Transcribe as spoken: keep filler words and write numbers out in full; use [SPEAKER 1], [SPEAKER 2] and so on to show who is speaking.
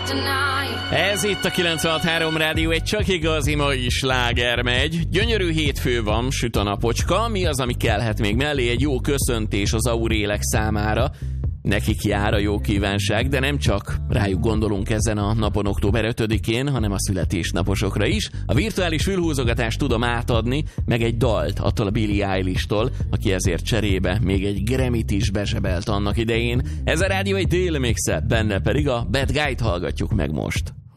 [SPEAKER 1] Ez itt a kilencvenhat három Rádió, egy csak igazi mai sláger megy. Gyönyörű hétfő van, süt a napocska. Mi az, ami kellhet még mellé? Egy jó köszöntés az aurélek számára. Nekik jár a jó kívánság, de nem csak rájuk gondolunk ezen a napon, október ötödikén, hanem a születésnaposokra is. A virtuális fülhúzogatást tudom átadni, meg egy dalt attól a Billie Eilish-tól, aki ezért cserébe még egy Grammy-t is bezsebelt annak idején. Ez a rádió egy déli mixe, benne pedig a Bad Guy-t hallgatjuk meg most.